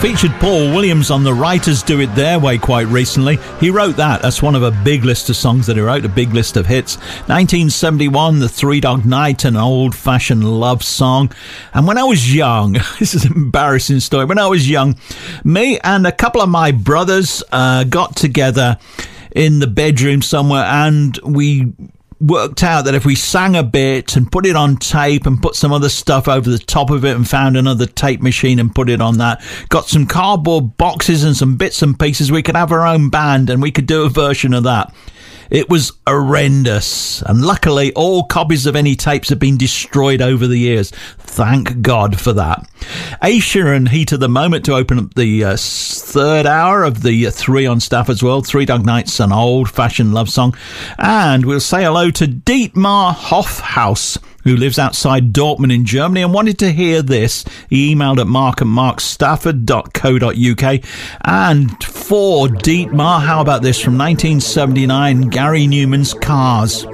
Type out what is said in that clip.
featured Paul Williams on The Writers Do It Their Way quite recently. He wrote that. That's one of a big list of songs that he wrote, a big list of hits. 1971, The Three Dog Night, an old-fashioned love song. And when I was young, this is an embarrassing story, when I was young, me and a couple of my brothers got together in the bedroom somewhere, and we worked out that if we sang a bit and put it on tape and put some other stuff over the top of it and found another tape machine and put it on that, got some cardboard boxes and some bits and pieces, we could have our own band and we could do a version of that. It was horrendous, and luckily all copies of any tapes have been destroyed over the years. Thank God for that. Aisha and Heat of the Moment to open up the third hour of the Three on Stafford's World. Three Dog Night's an old-fashioned love song. And we'll say hello to Dietmar Hofhaus, who lives outside Dortmund in Germany and wanted to hear this. He emailed at mark@markstafford.co.uk. And for Dietmar, how about this from 1979, Gary Newman's Cars.